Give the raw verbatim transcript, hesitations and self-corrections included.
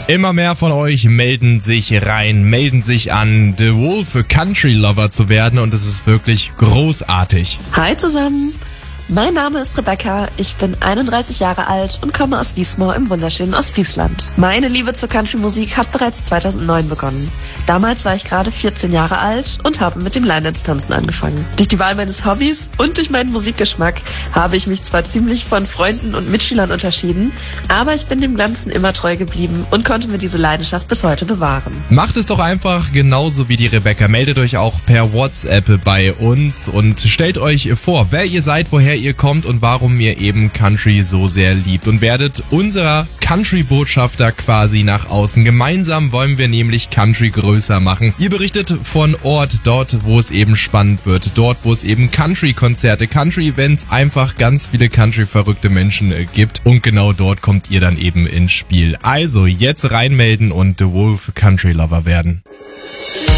Immer mehr von euch melden sich rein, melden sich an, The Wolf Country Lover zu werden und es ist wirklich großartig. Hi zusammen! Mein Name ist Rebecca, ich bin einunddreißig Jahre alt und komme aus Wiesmoor im wunderschönen Ostfriesland. Meine Liebe zur Country-Musik hat bereits zweitausendneun begonnen. Damals war ich gerade vierzehn Jahre alt und habe mit dem Line-Dance-Tanzen angefangen. Durch die Wahl meines Hobbys und durch meinen Musikgeschmack habe ich mich zwar ziemlich von Freunden und Mitschülern unterschieden, aber ich bin dem Ganzen immer treu geblieben und konnte mir diese Leidenschaft bis heute bewahren. Macht es doch einfach genauso wie die Rebecca. Meldet euch auch per WhatsApp bei uns und stellt euch vor, wer ihr seid, woher ihr kommt und warum ihr eben Country so sehr liebt und werdet unserer Country-Botschafter quasi nach außen. Gemeinsam wollen wir nämlich Country größer machen. Ihr berichtet von Ort, dort, wo es eben spannend wird, dort, wo es eben Country-Konzerte, Country-Events, einfach ganz viele Country-verrückte Menschen äh, gibt und genau dort kommt ihr dann eben ins Spiel. Also jetzt reinmelden und The Wolf Country Lover werden.